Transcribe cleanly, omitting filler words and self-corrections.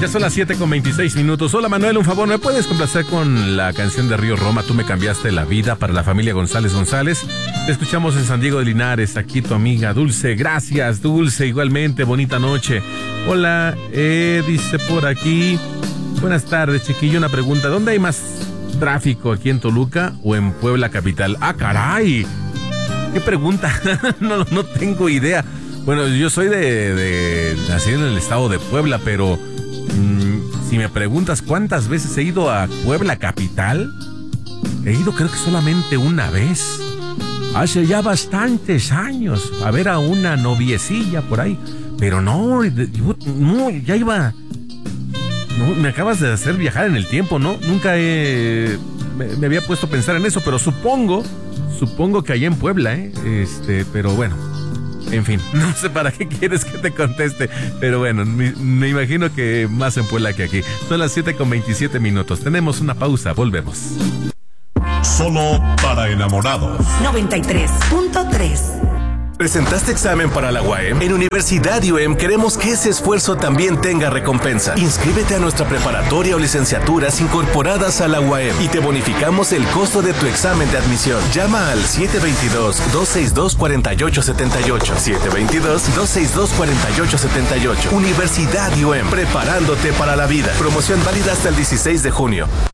Ya son las 7:26. Hola Manuel, un favor, ¿me puedes complacer con la canción de Río Roma? Tú me cambiaste la vida, para la familia González González. Te escuchamos en San Diego de Linares, aquí tu amiga Dulce. Gracias, Dulce, igualmente, bonita noche. Hola, dice por aquí. Buenas tardes, chiquillo, una pregunta. ¿Dónde hay más tráfico, aquí en Toluca o en Puebla capital? ¡Ah, caray! ¿Qué pregunta? No tengo idea. Bueno, yo soy nacido en el estado de Puebla, pero si me preguntas cuántas veces he ido a Puebla capital, he ido creo que solamente una vez. Hace ya bastantes años, a ver a una noviecilla por ahí. Pero no, ya iba. No, me acabas de hacer viajar en el tiempo, ¿no? Nunca me había puesto a pensar en eso, pero supongo que allá en Puebla, pero bueno. En fin, no sé para qué quieres que te conteste, pero bueno, me imagino que más en Puebla que aquí. Son las 7:27. Tenemos una pausa, volvemos. Solo para enamorados. 93.3. ¿Presentaste examen para la UAM? En Universidad UAM queremos que ese esfuerzo también tenga recompensa. Inscríbete a nuestra preparatoria o licenciaturas incorporadas a la UAM y te bonificamos el costo de tu examen de admisión. Llama al 722-262-4878. 722-262-4878. Universidad UAM, preparándote para la vida. Promoción válida hasta el 16 de junio.